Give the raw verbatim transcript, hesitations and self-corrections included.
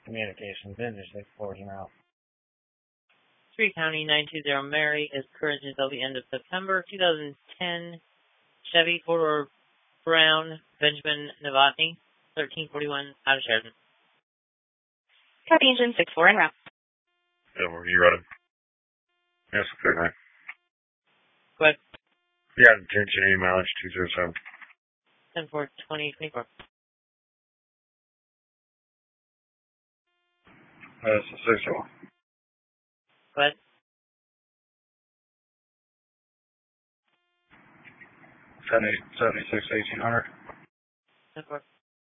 Communications Industry, forty miles. Three County nine two zero Mary is current until the end of September two thousand ten. Chevy four-door Brown Benjamin Novotny, thirteen forty-one out of Sheridan. Copy engine six four en route. Yeah, were you ready? Yes, okay, man. Go ahead. Yeah, attention mileage two zero seven. ten four twenty twenty-four. That's a six oh. Go ahead. seventy, seventy-six, eighteen hundred. ten four.